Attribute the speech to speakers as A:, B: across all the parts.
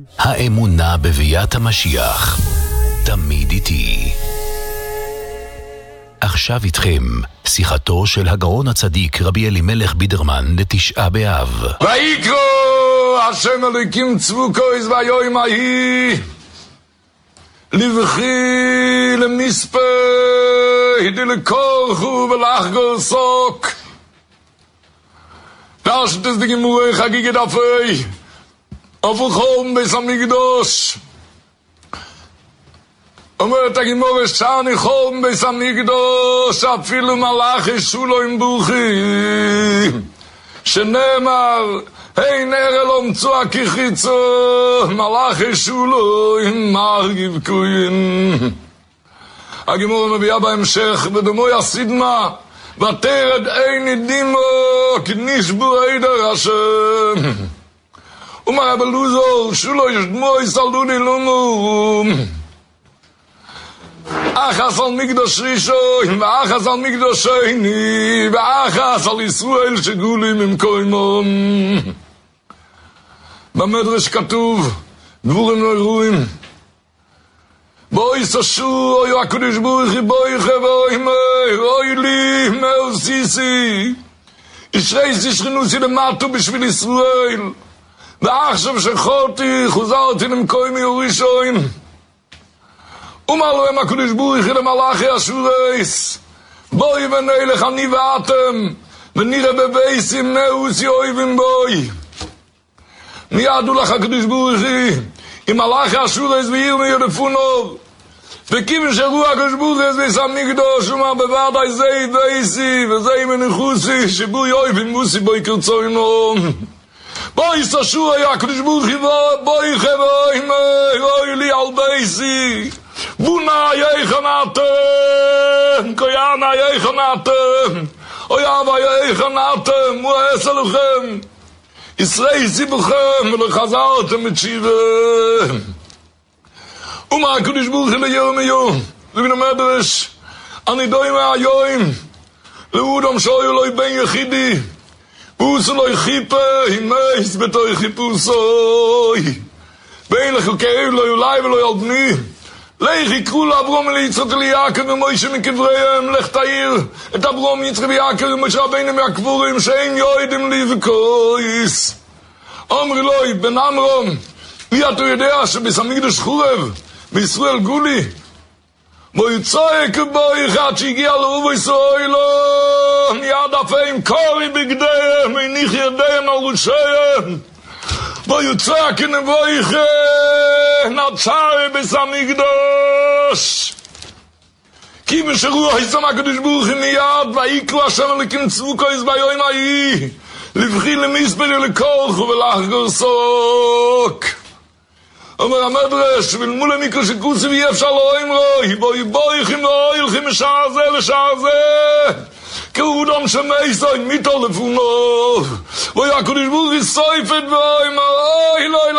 A: האמונה בביאת המשיח תמיד איתי. עכשיו איתכם שיחתו של הגאון הצדיק רבי אלימלך בידרמן לתשעה באב.
B: ויקרא השם אלוקים צבוקויס ביום ההיא לבכי למספה דלקורחו ולאחגור סוק פשטס דגמורי חגיגת אפי אבוכום ביס המקדוש. אומרת הגמור שאני חום ביס המקדוש אפילו מלאך ישולו עם ברוכים שנאמר אין ארל אומצוע כחיצו מלאך ישולו עם מרגיב כהן. הגמור מביאה בהמשך בדמו יסידמה ותרד אין ידימו כנשבו עדר השם ומר בלוזור שולו ישדמו יסלדו לומו אחס על מקדוש ראשון ואחס על מקדוש שני ואחס על ישראל שגולים עם קוימום. במדרש כתוב דבורים לא אירועים בואי סשו אוי הקדוש ברוך בואי חבוי מי אוי לי מאו סיסי ישרי שכנוסי למטו בשביל ישראל ועכשיו שחותי חוזרתי למקוימי וראשון ומלו הם הקדוש ברוך למלאכי אשורייס בואי ונלך אני ואתם ונראה בבייסים נאוס יאויבים בוי. מיד הולך הקדוש ברוך עם מלאכי אשורייס וירמי ירפונוב וכיוון שרוח הקדוש ברוך ביס המקדוש ומר בוודאי זה בייסי וזה מנחוסי שבו יאויבים מוסי בוי קרצוינו בואי סשו היה הקדוש ברוך בואי חבוי מי אוי לי על בייסי בונה יחנתם קויאנה יחנתם אויאבה יחנתם מואס לכם ישראל סיבוכם ולחזרתם את שיבה. ומה הקדוש ברוך ליום יום לבן המדרש אני דוי מהיום לאודם שויו לא בן יחידי פוסו לא חיפה הימייס בתוי חיפוסוי בין לחוקאיו לא יולי ולא ילבני לך יקראו לאברום ליצחק ליעקב ומוישה מקבריהם לך תאיר את אברום יצחק ויעקב ומשה רבינו מהקבורים שאין יוידים לי וקויס. אמרי לוי בן אמרום מי אתה יודע שביס המקדוש חורב בישראל גולי בו יצועק בו אחד שהגיע לאובו ישראל מיד אפים קורי בגדיהם מניח ידיהם על ראשיהם בו יצועק נבויכם נצרי ביס המקדוש כי בשרוח יסם הקדוש ברוך מיד ויקרא השם אלוקים צבוקויס ביום ההיא לבכי למספר ולקורחו ולאחגור סוק. אומר המדרש ולמול המיקרו שקוסי ואי אפשר לא אמרוי בואי בויכים לא הולכים משער זה לשער זה כאודם שמייסוי מיתו לפונו בואי הקדוש ברוך יסויפת ואוי אוי לא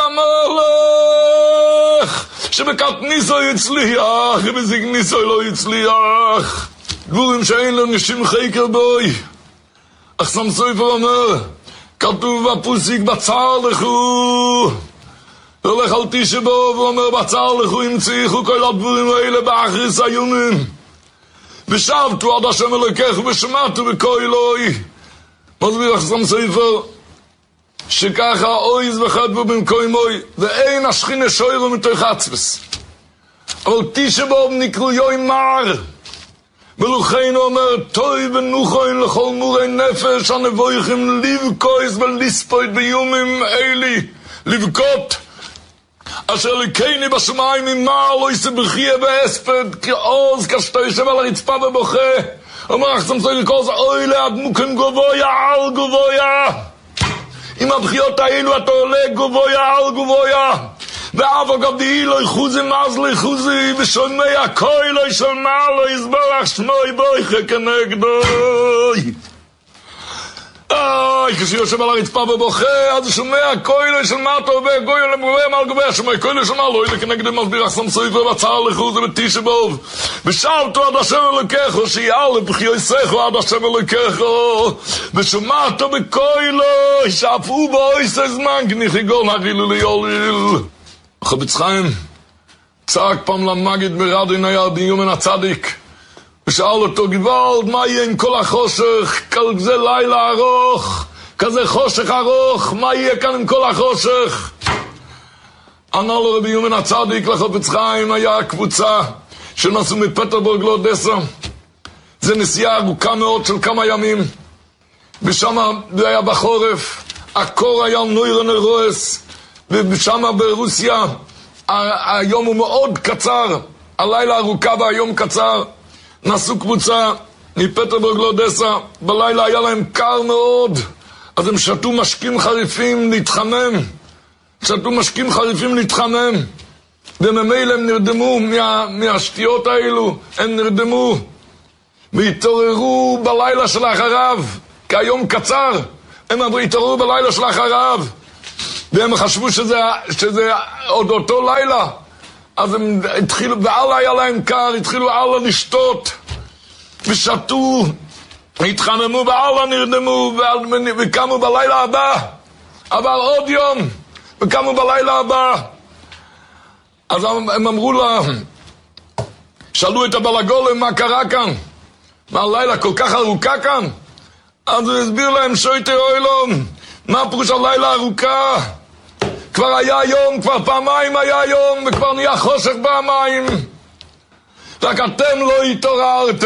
B: למלך שבקת ניסו יצליח ובזיק ניסו לא יצליח דבורים שאין לו נשים חיקר בוי. אך שם סויפר אומר כתוב בפוסיק בצער לכו הולך על תשע באב ואומר בצער לכו המציחו כל הדבורים האלה באחריס היונים ושבתו עד השם אלוקיך ושמעתו בקולוי. מסביר אך שם סויפר שככה אויז וחדבו במקוימוי ואין השכינה שוירו מתוך עצבס אבל תשע באב נקראו יום מר ולכן אומר טוי ונוחוין לכל מורי נפש הנבויכים לבקויס ולספויט ביומים אלי לבכות אשר לקייני בשמיים ממעל לא יסבחיה באספד כעוז כשאתה יושב על הרצפה ובוכה אומר אך סמסוי לקוז אוי לאדמוקם גבויה על גבויה עם הבחיות האלו אתה עולה גבויה על גבויה ואף אגב די לא יחוזי מזלי חוזי ושומע הקוי לא ישמע לא יסברך שמוי בויכה כנגדוי. כשיושב על הרצפה ובוכה אז הוא שומע קוי לא ישמע טובה גוי למגובה מעל גובה שמוי קוי לא ישמע לא יהיה כנגד מסביר אחסם סויפר בצער לחוזי בתשע באב ושבתו עד השם אלוקיך שיעל לבחיוסך עד השם אלוקיך ושומעתו בקוי לא שאף הוא באויס הזמן כניחי גול הרילו ליוליל חפץ חיים צעק פעם למגיד ברדיו נייד יומן הצדיק ושאל אותו גוואלד מה יהיה עם כל החושך כזה לילה ארוך כזה חושך ארוך מה יהיה כאן עם כל החושך ענה לו רבי יומן הצדיק לחפץ חיים היה קבוצה שנסעו מפטרבורג לאודסה זה נסיעה ארוכה מאוד של כמה ימים ושם זה היה בחורף הקור היה נויר נרועס ושם ברוסיה היום הוא מאוד קצר הלילה ארוכה והיום קצר נסעו קבוצה מפטרבורג לאודסה בלילה היה להם קר מאוד אז הם שתו משקים חריפים להתחמם וממילא הם נרדמו מהשתיות האלו הם נרדמו והתעוררו בלילה של אחריו כי היום קצר הם התעוררו בלילה של אחריו והם חשבו שזה עוד אותו לילה אז הם התחילו ועלה היה להם קר התחילו עלה לשתות ושתו התחממו ועלה נרדמו וקמו בלילה הבא עבר עוד יום וקמו בלילה הבא אז הם אמרו לה שאלו את הבלגולם מה קרה כאן מה הלילה כל כך ארוכה כאן אז הוא הסביר להם שויטי אוילום מה פירוש הלילה ארוכה כבר היה יום כבר פעמיים היה יום וכבר נהיה חושך פעמיים רק אתם לא התעוררתם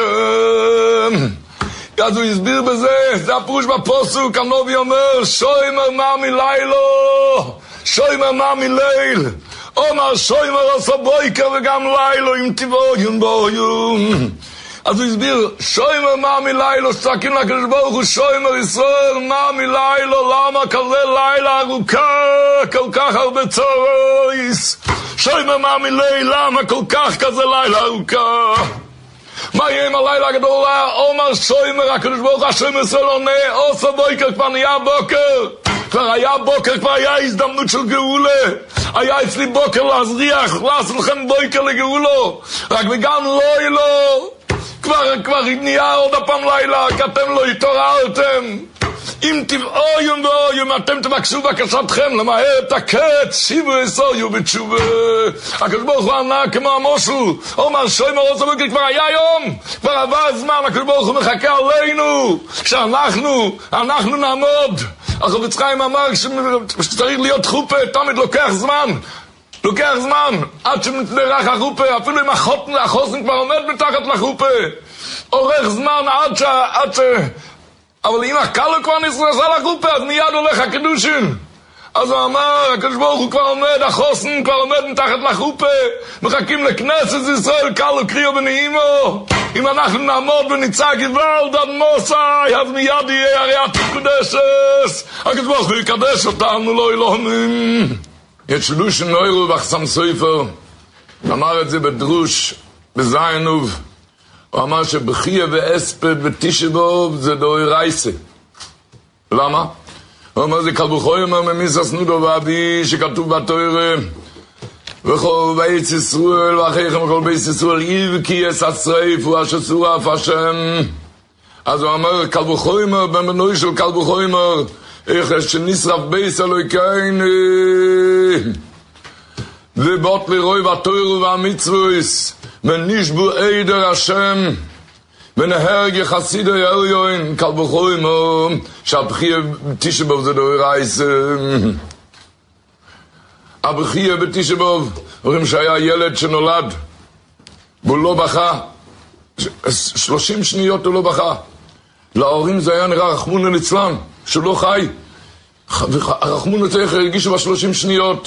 B: אז הוא הסביר בזה זה הפירוש בפוסוק הנביא אומר שוימר מה מלילו שוימר מה מליל אומר שוימר עושה בויקר וגם לילו עם טבעוין בויון אז הוא הסביר שוימר מה מלילו שצעקים לקדוש ברוך הוא שוימר ישראל מה מלילו למה כזה לילה ארוכה כל כך הרבה צוריס שוימר מה מליל למה כל כך כזה לילה ארוכה מה יהיה עם הלילה הגדול אומר שוימר הקדוש ברוך הוא שוימר ישראל עונה עושה בויקר כבר נהיה בוקר כבר היה בוקר כבר היה הזדמנות של גאולה היה אצלי בוקר להזריח לעשות לכם בויקר לגאולו רק וגם לא כבר נהיה עוד הפעם לילה כי אתם לא התעוררתם אם תבואיום ואויום אתם תבקשו בקשתכם למהר את הקץ שיבו יסויו בתשובה הקדוש ברוך הוא ענה כמו המושל אומר שוימר עושה בוקר כבר היה יום כבר עבר הזמן הקדוש ברוך הוא מחכה עלינו שאנחנו נעמוד החפץ חיים אמר שצריך להיות חופה תמיד לוקח זמן עד שנדרך החופה אפילו אם החוסן כבר עומד מתחת לחופה אורך זמן עד ש... אבל אם הקלו כבר נסרסה לחופה אז מיד הולך הקדושים אז הוא אמר הקדוש ברוך הוא כבר עומד החוסן כבר עומד מתחת לחופה מחכים לכנסת ישראל קלו קריאו ונעימו אם אנחנו נעמוד ונצעק גוואלד עד מוסאי אז מיד יהיה הריאת הקודשס הקדוש ברוך הוא יקדש אותנו לא אלוהים יש לושן נוירו בחסם סופר אמר את זה בדרוש בזיינוב הוא אמר שבחיה ואספד ותשבוב זה דוי רייסה למה? הוא אומר זה כלבוכוי אומר ממיסה סנודו ואבי שכתוב בתוירה וכל בית ישראל ואחריכם וכל בית ישראל יבקי אס הצריף ואשר שורף השם אז הוא אומר כלבוכוי אומר במנוי של כלבוכוי אומר איך שנשרף בייס אלוהיכינו ובאות לרוי והתוירו והמצוויס ונשבו עדר השם ונהרג יחסידו יאליון כלבוכוימו שהבחיה בתשבוב זה דוי רייס הבחיה בתשבוב אומרים שהיה ילד שנולד והוא לא בכה 30 שניות הוא לא בכה להורים זה היה נראה רחמון לנצלן שהוא לא חי הרחמון צריך הרגישו ב30 שניות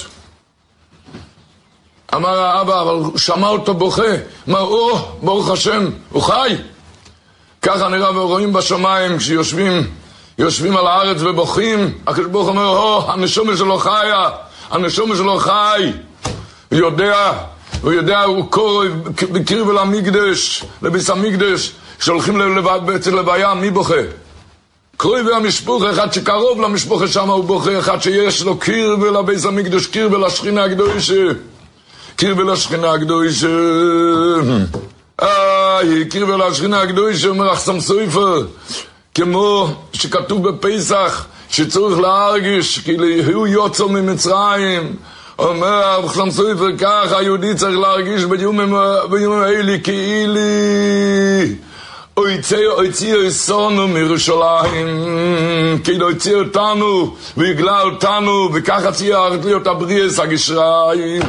B: אמר האבא אבל הוא שמע אותו בוכה אמר ברוך השם הוא חי ככה נראה ורואים בשמיים כשיושבים על הארץ ובוכים הקדוש ברוך אומר הנשמה שלו חיה הנשמה שלו חי הוא יודע הוא קורא בקריב אל המקדש לביס המקדש שהולכים אצל לוויה מי בוכה? קריב המשפוך אחד שקרוב למשפחה שם הוא בוכה אחד שיש לו קריב אל הביס המקדש קריב אל השכינה הקדושה קריב אל השכינה הקדושה קריב אל השכינה הקדושה אומר אחסם סופר כמו שכתוב בפסח שצריך להרגיש כאילו הוא יוצא ממצרים אומר הרב חסם סופר כך, היהודי צריך להרגיש ביומים האלה כאילי הוציאו אסונו מירושלים, כאילו הוציאו אותנו והגלה אותנו, וככה צריך להיות הבריאס הגשרי.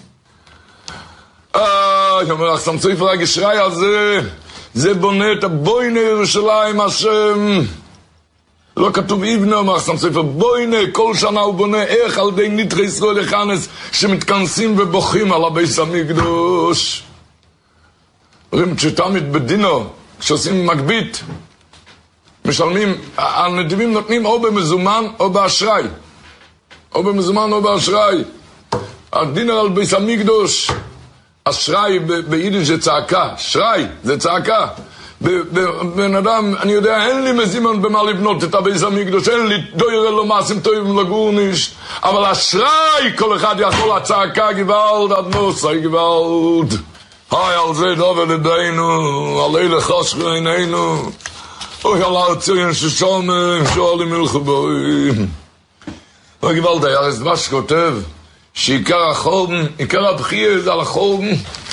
B: אומר הרב חסם סופר, הגשרי הזה זה בונה את הבוינה ירושלים השם. לא כתוב איבנה, אומר חסם סופר, בוינה, כל שנה הוא בונה איך על די נתחי ישראל לחנס שמתכנסים ובוכים על הבית המקדוש. אומרים שתמיד בדינו, כשעושים מגבית, משלמים, הנדיבים נותנים או במזומן או באשראי. או במזומן או באשראי. הדינר על בית המקדוש, אשראי ביידיש זה צעקה, אשראי זה צעקה. בן אדם, אני יודע, אין לי מזימן במה לבנות את הבית המקדוש, אין לי דויר לו מעשים טובים לגור נישט, אבל אשראי כל אחד יכול, הצעקה גוואלד, עד נוסי גוואלד. היי, על זה דובר לדיינו, על אלה חשכו עינינו, אוי על הארצוין ששומם, שואלים מלחבויים. וגוואלד היה רזבא שכותב, שעיקר החורבן, עיקר הבחיר זה על החורבן,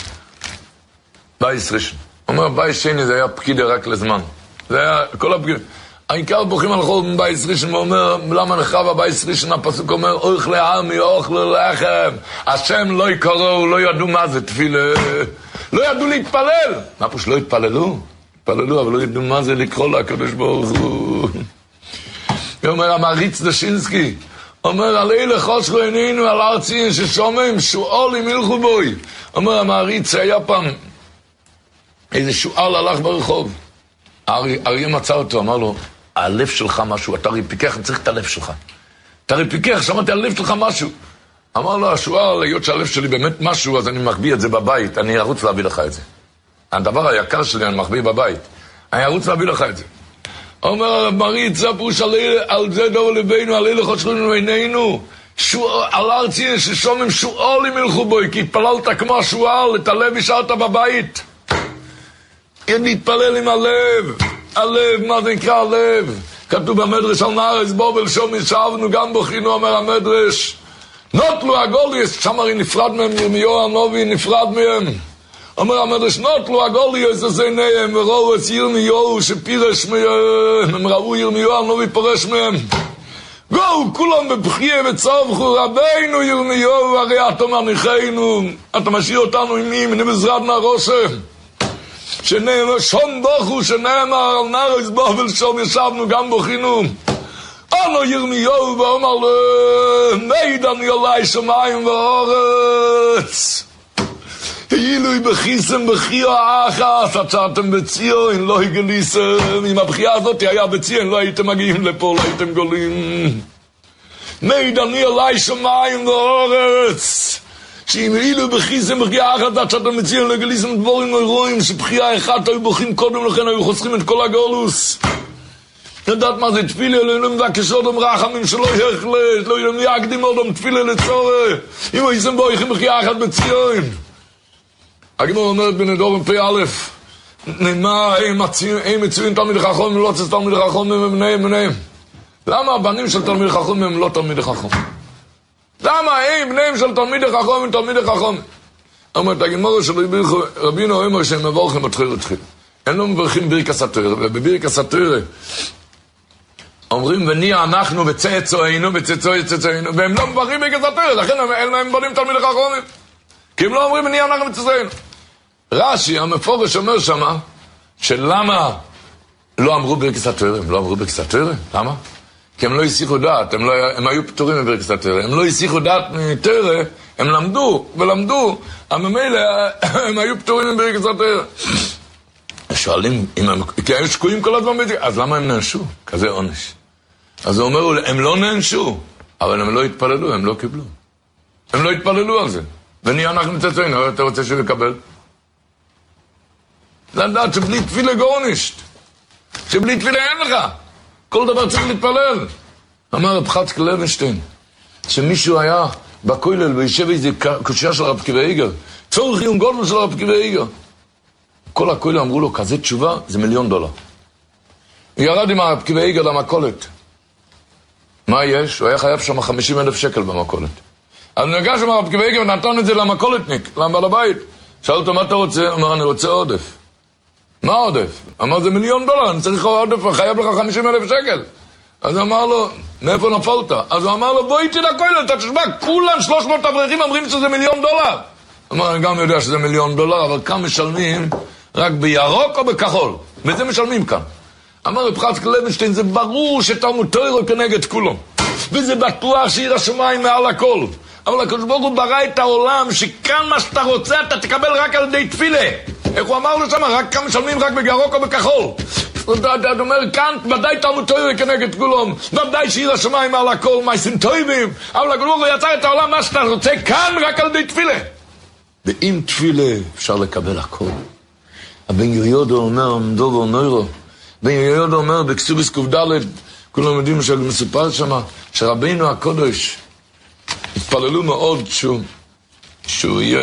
B: בייס ראשון. אומר, בייס שני זה היה פקידה רק לזמן. זה היה כל הפקידה. העיקר בוכים על חורבן בייס ראשון, ואומר, למה נחרב הבייס ראשון, הפסוק אומר, אוכל לעמי, אוכל לחם. השם לא יקראו, לא ידעו מה זה תפילה. לא ידעו להתפלל. מה פשוט לא התפללו? התפללו, אבל לא ידעו מה זה לקרוא לקדוש ברוך הוא. אומר, המעריץ דשינסקי, אומר, על אלה חושכו עינינו, על ארצין ששומעים, שואלים ילכו בוי. אומר, המעריץ היה פעם, איזה שואל הלך ברחוב. אריה מצא אותו, אמר לו, הלב שלך משהו, אתה הרי פיקח, אני צריך את הלב שלך. אתה הרי פיקח, שמעתי על הלב שלך משהו. אמר לו, השואל, היות שהלב שלי באמת משהו, אז אני מחביא את זה בבית, אני ארוץ להביא לך את זה. הדבר היקר שלי, אני מחביא בבית. אני ארוץ להביא לך את זה. אומר, מרית, זה פרוש על זה דור לבינו, על אלה חושכנו עינינו, על ארצין ששומעים שואלים ילכו בוי, כי התפללת כמו השואל, את הלב השארת בבית. להתפלל עם הלב, הלב, מה זה נקרא הלב? כתוב במדרש על נערס בובל שום ישבנו גם בוכינו, אומר המדרש, נוטלו הגוליס, שם הרי נפרד מהם, ירמיהו הנובי נפרד מהם. אומר המדרש, נוטלו הגוליס הזה עיניהם, וראו את ירמיהו שפירש מהם, הם ראו ירמיהו הנובי פורש מהם. גאו, כולם בבחיה וצווחו, רבינו ירמיהו, הרי אתה מניחנו, אתה משאיר אותנו עם מי, מנבזרד מהרושם. שנאמר, שום בוכו, שנאמר, על נערס בובל שום ישבנו גם בוכינו. אנו ירמיהו ואומר לו, מידן יולי שמיים ואורץ. אילוי בחיסם בחייה אחת, עצרתם בציון, לא הגליסם. אם הבחייה הזאת היה בציון, לא הייתם מגיעים לפה, לא הייתם גולים. מידן יולי שמיים ואורץ. שאם אילו בחיסם בחייה אחת, עד שאתם מציעים לגליסם דבורים נוירואים, שבחייה אחת היו בוכים קודם לכן, היו חוסכים את כל הגולוס. יודעת מה זה תפילה, לא ילם דקשות רחמים שלא יחלט, לא ילם יקדים אודם תפילה לצורה. אם היסם בויכים בחייה אחת בציון. הגמור אומרת בנדורם פי א', נמה הם מצויים תלמיד חכום, לא צס תלמיד חכום מבניהם. למה הבנים של תלמיד חכום הם לא תלמיד חכום? למה הם בניהם של תלמיד חכום הם תלמיד חכום? אומרת הגמור של רבינו אומר שהם מבורכים בתחיל לתחיל. הם לא מברכים ברכס התורה, ובברכס התורה אומרים ונהיה אנחנו בצאצאינו, בצאצאינו, והם לא מברכים ברכס התורה, לכן הם בונים תלמיד חכומים. כי הם לא אומרים ונהיה אנחנו בצאצאינו. רש"י המפורש אומר שמה, שלמה לא אמרו ברכס התורה? הם לא אמרו ברכס התורה? למה? כי הם לא הסיחו דעת, הם היו פטורים מברכס התורה, הם לא הסיחו דעת מתורה, הם למדו ולמדו, הממילא הם היו פטורים מברכס התורה. שואלים, כי היו שקועים כל הזמן בזה, אז למה הם נענשו? כזה עונש. אז הוא אומר, הם לא נענשו, אבל הם לא התפללו, הם לא קיבלו. הם לא התפללו על זה. ונהיה אנחנו מצאצאינו, אתה רוצה שהוא יקבל? זה לדעת שבלי תפילה גורנישט. שבלי תפילה אין לך. כל דבר צריך להתפלל. אמר רב חצקי לוינשטיין, שמישהו היה בכולל וישב איזה קושיה של רב עקיבא איגר, צורך יום גודל של רב עקיבא איגר. כל הכולל אמרו לו, כזה תשובה, זה $1,000,000. הוא ירד עם רב עקיבא איגר למכולת. מה יש? הוא היה חייב שם 50,000 שקל במכולת. אז נרגש אמר רב קוויגר ונתן את זה למקולטניק, לבעל הבית. שאל אותו מה אתה רוצה? אמר אני רוצה עודף. מה עודף? אמר זה $1,000,000, אני צריך עודף, חייב לך 50,000 שקל. אז אמר לו, מאיפה נפלת? אז הוא אמר לו, בוא איתי לכולל, אתה תשמע, כולם 300 אברכים אומרים שזה $1,000,000. אמר, אני גם יודע שזה $1,000,000, אבל כאן משלמים רק בירוק או בכחול? וזה משלמים כאן. אמר רב יצחק לוינשטיין, זה ברור שתלמוד תורה כנגד כולם. וזה בטוח שעיר השמיים מעל הכל. אבל הקדוש ברוך הוא ברא את העולם שכאן מה שאתה רוצה אתה תקבל רק על ידי תפילה. איך הוא אמר לו שם? רק כאן משלמים רק בירוק או בכחול. אתה אומר כאן ודאי תלמוד תורה כנגד כולם, ודאי שעיר השמיים מעל הכל, מעשים טובים. אבל הקדוש ברוך הוא יצר את העולם מה שאתה רוצה כאן רק על ידי תפילה. ועם תפילה אפשר לקבל הכל. הבן יהודה אומר, דובר נוירו, בן יהודה אומר בכסוביס ק"ד, כולם יודעים שמסופר שם, שרבינו הקודש התפללו מאוד שהוא